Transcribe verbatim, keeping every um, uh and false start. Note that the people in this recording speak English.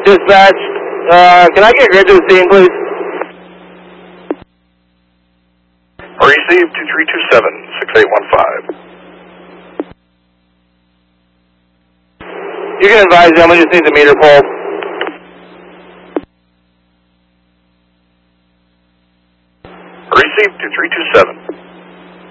Dispatch, uh, can I get grid to the scene, please? Received two three two seven, six eight one five. You can advise them, we just need the meter pulled. Received two three two seven.